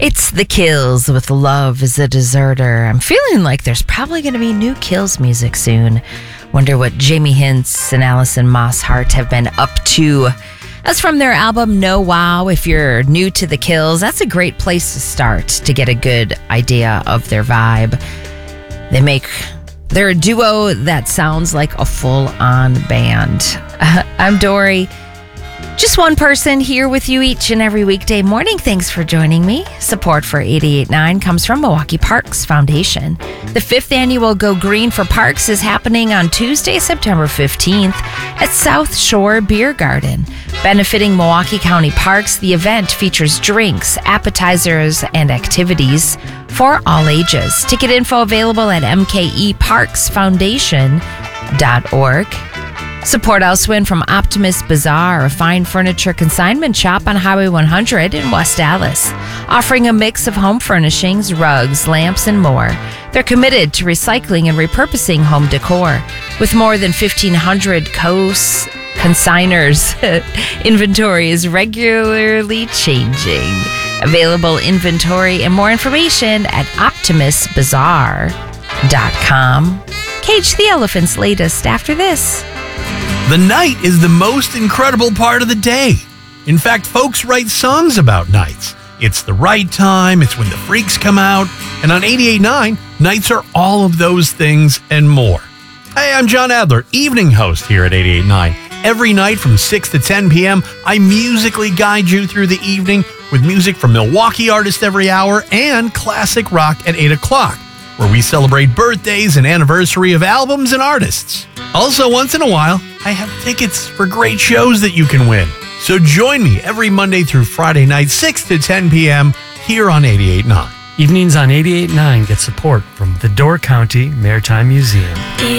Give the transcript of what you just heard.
It's The Kills with Love is a Deserter. I'm feeling like there's probably going to be new Kills music soon. Wonder what Jamie Hintz and Alison Mosshart have been up to. That's from their album No Wow. If you're new to The Kills, that's a great place to start to get a good idea of their vibe. They're a duo that sounds like a full-on band. I'm Dory. Just one person here with you each and every weekday morning. Thanks for joining me. Support for 88.9 comes from Milwaukee Parks Foundation. The 5th annual Go Green for Parks is happening on Tuesday, September 15th at South Shore Beer Garden. Benefiting Milwaukee County Parks, the event features drinks, appetizers, and activities for all ages. Ticket info available at mkeparksfoundation.org. Support elsewhere from Optimus Bazaar, a fine furniture consignment shop on Highway 100 in West Allis, offering a mix of home furnishings, rugs, lamps, and more. They're committed to recycling and repurposing home decor. With more than 1,500 consigners, inventory is regularly changing. Available inventory and more information at optimusbazaar.com. Cage the Elephant's latest after this. The night is the most incredible part of the day. In fact, folks write songs about nights. It's the right time, it's when the freaks come out, and on 88.9, nights are all of those things and more. Hey, I'm John Adler, evening host here at 88.9. Every night from 6 to 10 p.m., I musically guide you through the evening with music from Milwaukee artists every hour and classic rock at 8 o'clock, where we celebrate birthdays and anniversary of albums and artists. Also, once in a while, I have tickets for great shows that you can win. So join me every Monday through Friday night, 6 to 10 p.m. here on 88.9. Evenings on 88.9 get support from the Door County Maritime Museum.